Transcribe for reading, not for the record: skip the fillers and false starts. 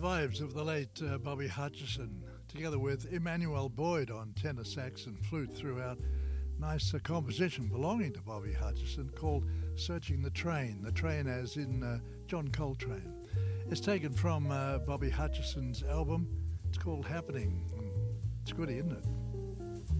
vibes of the late Bobby Hutcherson, together with Emmanuel Boyd on tenor sax and flute throughout. Nice composition belonging to Bobby Hutcherson called Searching the Train as in John Coltrane. It's taken from Bobby Hutcherson's album. It's called Happening. It's goody, isn't it?